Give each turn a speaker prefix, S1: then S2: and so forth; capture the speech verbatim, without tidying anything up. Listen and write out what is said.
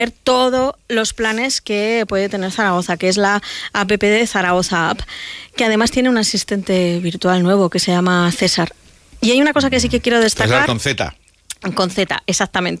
S1: todos los planes que puede tener Zaragoza, que es la app de Zaragoza App, que además tiene un asistente virtual nuevo que se llama César. Y hay una cosa que sí que quiero destacar.
S2: César con Z.
S1: Con Z, exactamente.